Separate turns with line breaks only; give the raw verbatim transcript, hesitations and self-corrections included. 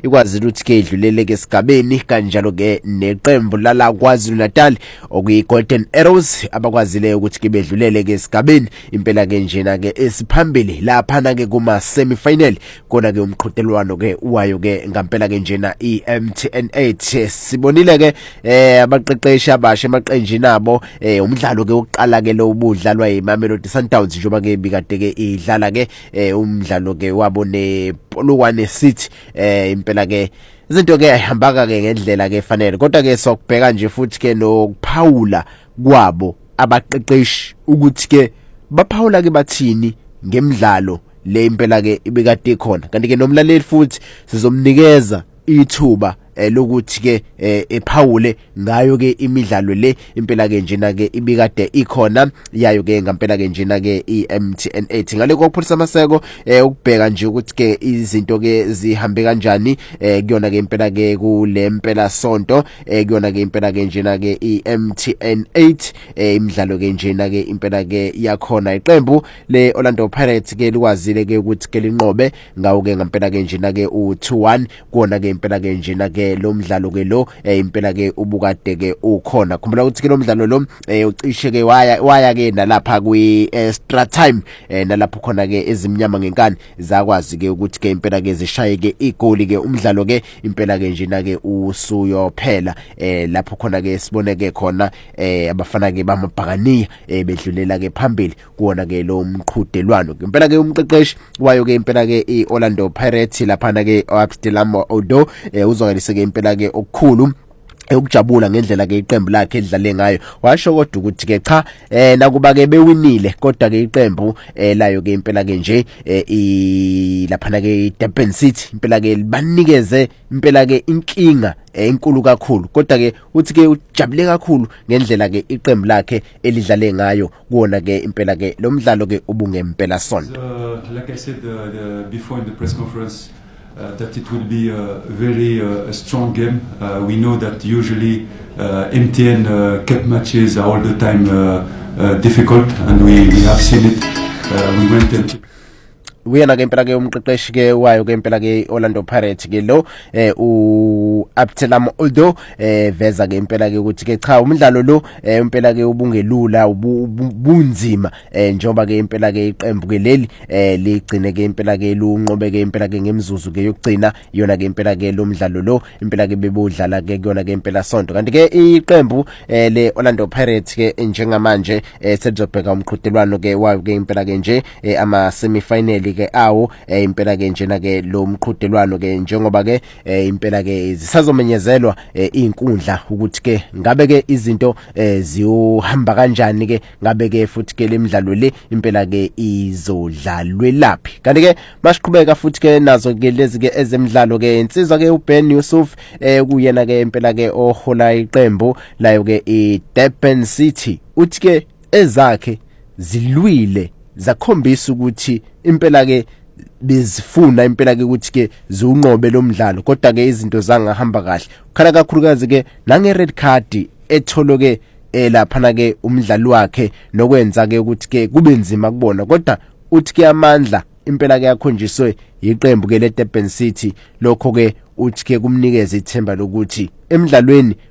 ikwazile ukuthi ke idlulele ke esigabeni kanjalo ke neqembu lala KwaZulu Natal okuyi Golden Arrows abakwazile ukuthi ke bedlulele ke esigabeni impela ke njena ke esiphambili lapha na ke kuma semi final kona ke umqhudelwano ke wayo ke ngampela ke njena i M T N eight. Sibonile ke eh abaqeqeshi abasha emaqenjini abo eh umdlalo ke oqala ke lo ubudlalwa yiMamelodi Sundowns njoba ke bikade ke idlala ke eh umdlalo ke wabo ne Polokwane City eh impela ke izinto ke ayihambaka ke ngendlela ke efanele kodwa ke sokubheka nje futhi ke nokuphawula kwabo abaqeqeshi ukuthi ke baphawula ke bathini ngemidlalo le impela ke ibikade ikhona kanti ke nomlaleli futhi sizomnikeza ithuba lokuthi ke ephawule ngayo ke imidlalo le impela ke njena ke ibikade ikhona yayo ke ngampela ke njena ke i M T N eight ngale kokupholisa amaseko ukubheka nje ukuthi ke izinto ke zihambe kanjani kuyona ke impela ke kule impela sonto kuyona ke impela ke njena ke i M T N eight imidlalo ke njena ke impela ke yakhona iqembu le Orlando Pirates ke likwazile ke ukuthi ke linqobe ngawo ke ngampela ke njena ke u two one kuona ke impela ke njena ke lo mdlalo ke lo impela ke ubukade ke ukhona khumbula ukuthi ke lo mdlalo lo ucishe ke waya waya ke nalapha kwi extra time nalapho khona ke ezimnyama ngenkani zakwazi ke ukuthi ke impela ke zishaye ke igoli ke umdlalo ke impela ke njena ke usuyo phela lapho khona ke sibone ke khona abafana ke bamabhakaniya bedlulela ke phambili kuona ke lo mqhudelwano impela ke umqeqeshi wayo ke impela ke i Orlando Pirates lapha na ke Abdelamo Odo uzongelise ke impela ke okukhulu ukujabula ngendlela ke iqembu lakhe edlale ngayo washo kodwa ukuthi ke cha eh nakuba ke bewinile kodwa ke iqembu layo ke impela ke nje i lapha na ke Durban City impela ke banikeze impela ke inkinga enkulu kakhulu kodwa ke uthi ke ujabule kakhulu ngendlela ke iqembu lakhe elidlale ngayo kuona ke impela ke lo mdlalo ke ubungempela sona.
Like I said uh, the, before in the press conference Uh, that it will be a very uh, a strong game. Uh, we know that usually uh, M T N uh, cup matches are all the time uh, uh, difficult, and we, we have seen it. Uh, we went into
uyena ke impela ke umqeqeshi ke wayo ke impela ke Orlando Pirates ke lo eh u Abdelamo Odo eh veza ke impela ke ukuthi ke cha umdlalo lo eh impela ke ubungelula ubunzima eh njoba ke impela ke iqembu ke leli eh ligcine ke impela ke lunqobe ke impela ke ngemzuzu ke yokugcina yona ke impela ke lo mdlalo lo impela ke bebodlala ke kuyona ke impela sonto kanti ke iqembu eh le Orlando Pirates ke njengamanje eh selizobheka umqhudelwano ke wayo ke impela ke nje ama semi final ke awo impela ke njena ke lo mqhudelwano ke njengoba ke impela ke zisazomenyezelwa izinkundla ukuthi ke ngabe ke izinto ziyohamba kanjani ke ngabe ke futhi ke lemidlalo le impela ke izodlalwe laphi kanti ke masiqhubeka futhi ke nazo ke lezi ke ezemidlalo ke insizwa ke uBen Yusuf kuyena ke impela ke ohola iqembu layo ke i Durban City uthi ke ezakhe zilwile zakhombisa ukuthi impela ke bezifuna impela ke ukuthi ke ziunqobe lo mdlalo kodwa ke izinto zangahamba kahle ukhala kakhulukazi ke nange red card etholo ke lapha na ke umdlalo wakhe nokwenza ke ukuthi ke kube nzima kubona kodwa uthi ke amandla impela ke yakhonjiswe iqembu ke le Durban City lokho ke uthi ke kumnikeza ithemba lokuthi emidlalweni